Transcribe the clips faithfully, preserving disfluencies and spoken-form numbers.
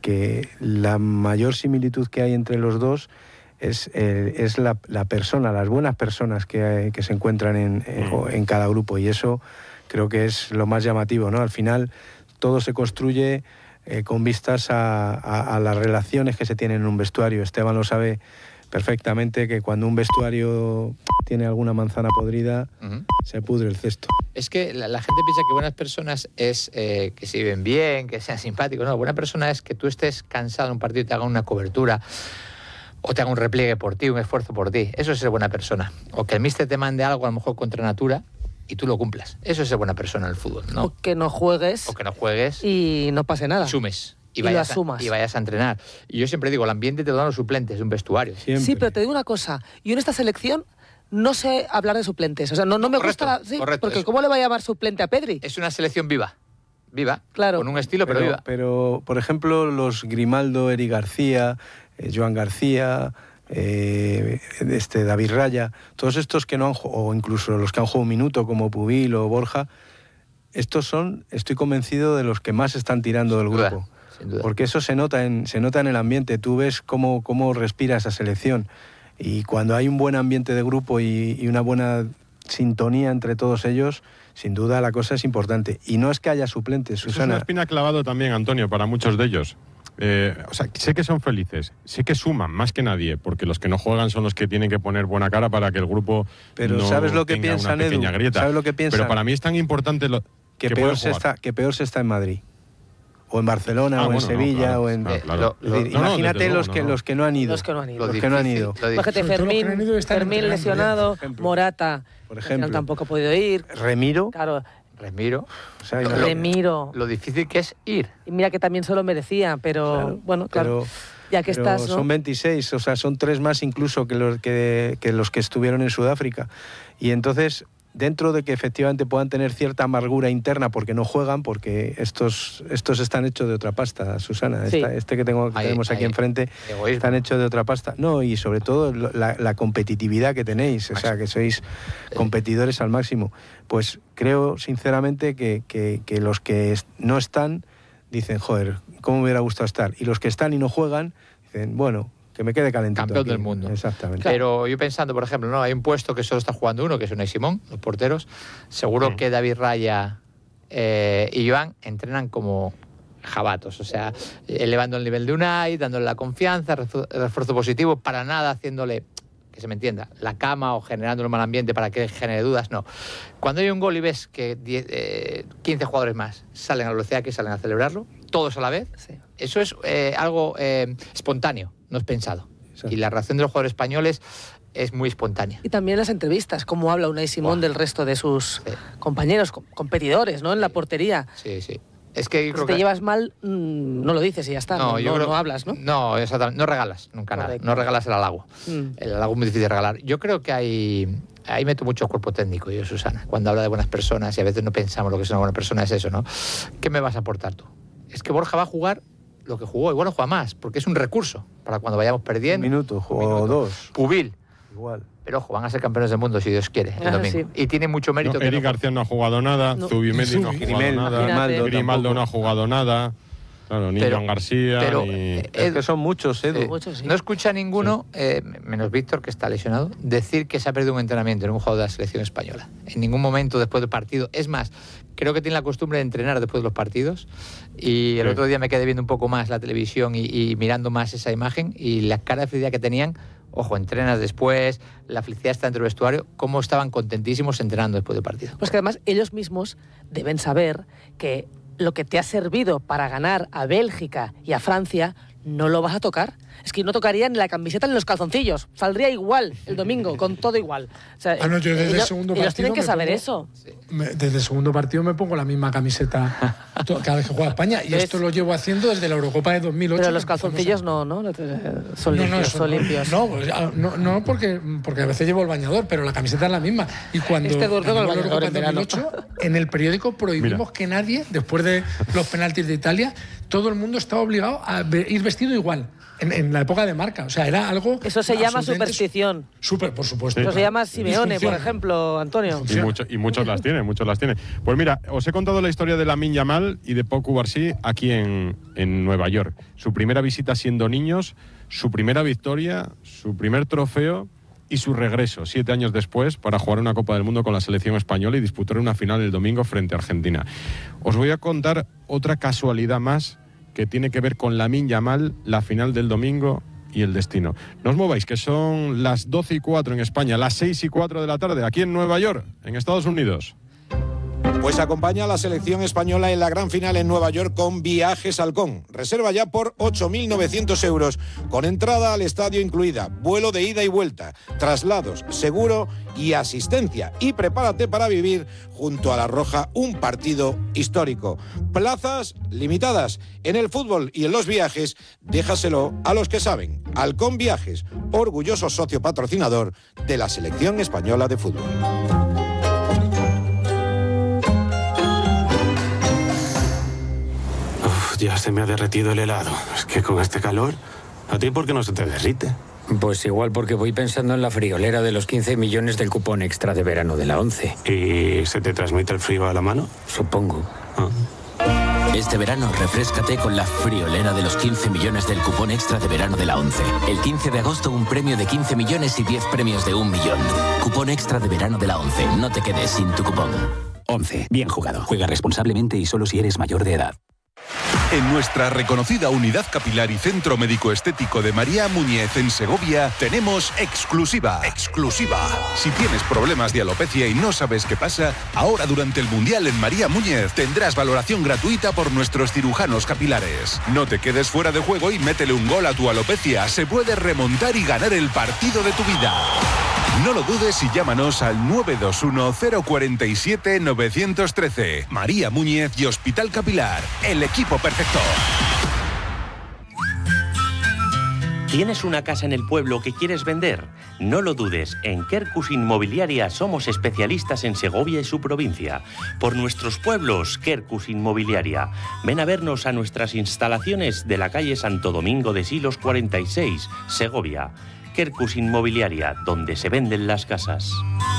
que la mayor similitud que hay entre los dos es, eh, es la, la persona, las buenas personas que, que se encuentran en, en, en cada grupo, y eso creo que es lo más llamativo, ¿no? Al final todo se construye eh, con vistas a, a, a las relaciones que se tienen en un vestuario. Esteban lo sabe perfectamente, que cuando un vestuario tiene alguna manzana podrida, uh-huh. se pudre el cesto. Es que la, la gente piensa que buenas personas es eh, que se viven bien, que sean simpáticos. No, buena persona es que tú estés cansado en un partido y te hagan una cobertura, o te haga un repliegue por ti, un esfuerzo por ti. Eso es ser buena persona. O que el míster te mande algo a lo mejor contra natura y tú lo cumplas. Eso es ser buena persona en el fútbol, ¿no? O que no juegues. O que no juegues. Y no pase nada. Y sumes. Y, y vayas lo asumas. A, y vayas a entrenar. Y yo siempre digo, el ambiente te lo dan los suplentes de un vestuario. Siempre. Sí, pero te digo una cosa. Yo en esta selección no sé hablar de suplentes. O sea, no, no me correcto, gusta... La, sí, correcto, porque eso. ¿cómo le va a llamar suplente a Pedri? Es una selección viva. Viva. Claro. Con un estilo, pero, pero viva. Pero, por ejemplo, los Grimaldo, Eric García, eh, Joan García... Eh, este David Raya, todos estos que no han jugado, o incluso los que han jugado un minuto como Pubil o Borja, estos son, estoy convencido, de los que más están tirando del grupo. Duda, sin duda. Porque eso se nota en, se nota en el ambiente. Tú ves cómo, cómo respira esa selección, y cuando hay un buen ambiente de grupo y, y una buena sintonía entre todos ellos, sin duda la cosa es importante. Y no es que haya suplentes, Susana. Es una espina clavado también, Antonio, para muchos de ellos. Eh, o sea, sé que son felices, sé que suman más que nadie, porque los que no juegan son los que tienen que poner buena cara para que el grupo pero no ¿sabes lo que tenga piensan, una pequeña Edu? grieta. ¿Sabes lo que piensan? Pero para mí es tan importante lo, que, que peor se está, que peor se está en Madrid, o en Barcelona, ah, o bueno, en Sevilla, no, claro, o en... claro, claro. Lo, lo, decir, no, imagínate no, los, que, no, no. los que no han ido. Los que no han ido. Los que no han ido. Fíjate, Fermín, Fermín lesionado, por Morata, por ejemplo, tampoco ha podido ir. Remiro. Claro. Remiro. O sea, lo, Remiro. Lo difícil que es ir. Y mira que también se lo merecía, pero claro, bueno, claro. Pero, ya que pero estás, ¿no? Son veintiséis, o sea, son tres más incluso que los que, que los que estuvieron en Sudáfrica. Y entonces, dentro de que efectivamente puedan tener cierta amargura interna porque no juegan, porque estos, estos están hechos de otra pasta, Susana. Sí. Esta, este que, tengo, que hay, tenemos aquí hay enfrente, egoísmo. Están hechos de otra pasta. No, y sobre todo la, la competitividad que tenéis, o sea, que sois competidores al máximo. Pues creo sinceramente que, que, que los que no están dicen, joder, cómo me hubiera gustado estar. Y los que están y no juegan, dicen, bueno, que me quede calentito. Campeón aquí. del mundo. Exactamente. Pero yo pensando, por ejemplo, no hay un puesto que solo está jugando uno, que es Unai Simón, los porteros. Seguro sí. que David Raya eh, y Joan entrenan como jabatos, o sea, elevando el nivel de Unai, dándole la confianza, refuerzo positivo, para nada haciéndole, que se me entienda, la cama o generando un mal ambiente para que genere dudas, no. Cuando hay un gol y ves que diez, eh, quince jugadores más salen a la velocidad que salen a celebrarlo, todos a la vez, sí. eso es eh, algo eh, espontáneo, no es pensado. Exacto. Y la reacción de los jugadores españoles es muy espontánea. Y también las entrevistas, cómo habla Unai Simón wow. del resto de sus sí. compañeros, competidores, ¿no? En la portería. Sí, sí. Es que yo pues creo te que... llevas mal, mmm, no lo dices y ya está, no, no, yo no, creo... no hablas, ¿no? No, exactamente, no regalas nunca Correcto. nada, no regalas el halago. Mm. El halago es muy difícil de regalar. Yo creo que hay, ahí meto mucho cuerpo técnico yo, Susana, cuando habla de buenas personas y a veces no pensamos lo que es una buena persona, es eso, ¿no? ¿Qué me vas a aportar tú? Es que Borja va a jugar lo que jugó, igual no juega más, porque es un recurso para cuando vayamos perdiendo. Un minuto, jugó dos. Pubil. Igual. Pero ojo, van a ser campeones del mundo si Dios quiere el ah, domingo. Sí. Y tiene mucho mérito. No, que Eric no... García no ha jugado nada, no. Zubimendi no ha jugado Grimel, nada, Grimaldo, Grimaldo no ha jugado nada. Claro, ni Joan García, pero, ni... Eh, es que son muchos, Edu. Eh, muchos, sí. No escucha a ninguno, sí. eh, menos Víctor, que está lesionado, decir que se ha perdido un entrenamiento en un jugador de la selección española. En ningún momento después del partido. Es más, creo que tiene la costumbre de entrenar después de los partidos. Y el sí. otro día me quedé viendo un poco más la televisión y, y mirando más esa imagen. Y la cara de felicidad que tenían, ojo, entrenas después, la felicidad está dentro del vestuario, cómo estaban contentísimos entrenando después del partido. Pues que además ellos mismos deben saber que lo que te ha servido para ganar a Bélgica y a Francia no lo vas a tocar. Es que no tocaría ni la camiseta ni los calzoncillos. Saldría igual el domingo, con todo igual. O sea, ah, no, yo desde ellos, el segundo ellos partido tienen que saber pongo, eso. Me, desde el segundo partido me pongo la misma camiseta cada vez que juega España. Y ¿ves? Esto lo llevo haciendo desde la Eurocopa de dos mil ocho. Pero los calzoncillos no, ¿no? Son no, limpios. No, son limpios. no, no, no porque, porque a veces llevo el bañador, pero la camiseta es la misma. Y cuando este gordo ganó con el la Eurocopa en de dos mil ocho, en el periódico prohibimos Mira. que nadie, después de los penaltis de Italia, todo el mundo estaba obligado a ir vestido igual. En, en, en la época de Marca. O sea, era algo... Eso se llama superstición. Súper, por supuesto. Eso Sí. se llama Simeone, por ejemplo, Antonio. Y, mucho, y muchos las tienen, muchos las tienen. Pues mira, os he contado la historia de Lamine Yamal y de Pau Cubarsí aquí en, en Nueva York. Su primera visita siendo niños, su primera victoria, su primer trofeo y su regreso, siete años después, para jugar una Copa del Mundo con la selección española y disputar una final el domingo frente a Argentina. Os voy a contar otra casualidad más que tiene que ver con Lamine Yamal, la final del domingo y el destino. No os mováis, que son las doce y cuatro en España, las seis y cuatro de la tarde, aquí en Nueva York, en Estados Unidos. Pues acompaña a la selección española en la gran final en Nueva York con Viajes Halcón. Reserva ya por ocho mil novecientos euros, con entrada al estadio incluida, vuelo de ida y vuelta, traslados, seguro y asistencia. Y prepárate para vivir junto a La Roja un partido histórico. Plazas limitadas. En el fútbol y en los viajes, déjaselo a los que saben. Halcón Viajes, orgulloso socio patrocinador de la selección española de fútbol. Ya se me ha derretido el helado. Es que con este calor, ¿a ti por qué no se te derrite? Pues igual porque voy pensando en la friolera de los quince millones del cupón extra de verano de la ONCE. ¿Y se te transmite el frío a la mano? Supongo. Ah. Este verano refréscate con la friolera de los quince millones del cupón extra de verano de la ONCE. El quince de agosto un premio de quince millones y diez premios de un millón. Cupón extra de verano de la ONCE. No te quedes sin tu cupón. ONCE. Bien jugado. Juega responsablemente y solo si eres mayor de edad. En nuestra reconocida Unidad Capilar y Centro Médico Estético de María Muñiz en Segovia tenemos exclusiva. Exclusiva. Si tienes problemas de alopecia y no sabes qué pasa, ahora durante el Mundial en María Muñiz tendrás valoración gratuita por nuestros cirujanos capilares. No te quedes fuera de juego y métele un gol a tu alopecia. Se puede remontar y ganar el partido de tu vida. No lo dudes y llámanos al nueve dos uno, cero cuatro siete, nueve uno tres. María Muñiz y Hospital Capilar. El equipo perfecto. ¿Tienes una casa en el pueblo que quieres vender? No lo dudes, en Quercus Inmobiliaria somos especialistas en Segovia y su provincia. Por nuestros pueblos, Quercus Inmobiliaria. Ven a vernos a nuestras instalaciones de la calle Santo Domingo de Silos cuarenta y seis, Segovia. Quercus Inmobiliaria, donde se venden las casas.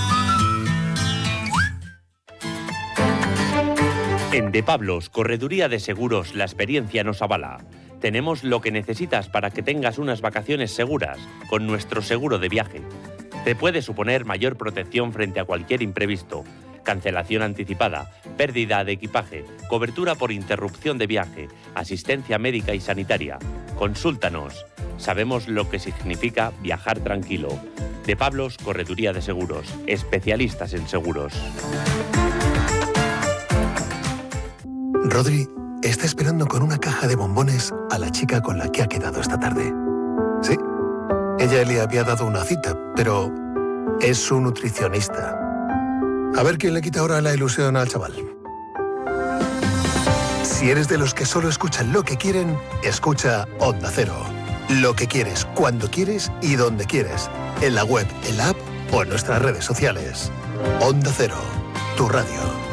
En De Pablos, Correduría de Seguros, la experiencia nos avala. Tenemos lo que necesitas para que tengas unas vacaciones seguras con nuestro seguro de viaje. Te puede suponer mayor protección frente a cualquier imprevisto, cancelación anticipada, pérdida de equipaje, cobertura por interrupción de viaje, asistencia médica y sanitaria. Consúltanos. Sabemos lo que significa viajar tranquilo. De Pablos, Correduría de Seguros, especialistas en seguros. Rodri está esperando con una caja de bombones a la chica con la que ha quedado esta tarde. Sí, ella le había dado una cita, pero es su nutricionista. A ver quién le quita ahora la ilusión al chaval. Si eres de los que solo escuchan lo que quieren, escucha Onda Cero. Lo que quieres, cuando quieres y donde quieres. En la web, en la app o en nuestras redes sociales. Onda Cero, tu radio.